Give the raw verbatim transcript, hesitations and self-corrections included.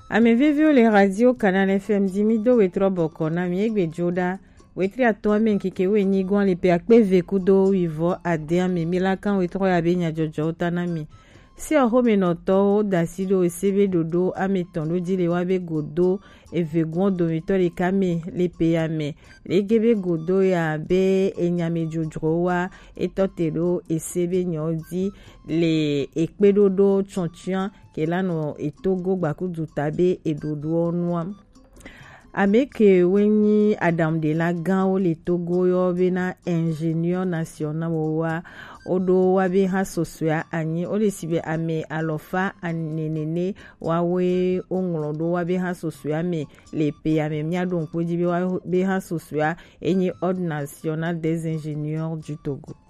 Ame vivio le radio Canal F M dimido wetro boko na miegbe joda wetri ato men kike we ni gwan le pe akpe vekudo wivo ade ame milakan wetro ya be nya jojo tanami si ohome no to dasido esebe dodo ame tondo dile wabe godo evegon do mitori kame le pe ame le gebe godo ya be enyame jojo wa etotero esebe nyodi le ekpedodo chonchian kelano etogo gbakudu tabe edodo onwa ameke wenyi Adam de la Gan le Togo yo bena ingénieur national wa odo wabe ha sosua anyi ole sibe ame alofa anenene wawe onglodo wabe ha sosua me le pe ame miado nkoji be ha sosua enyi ordre national des ingénieurs du Togo.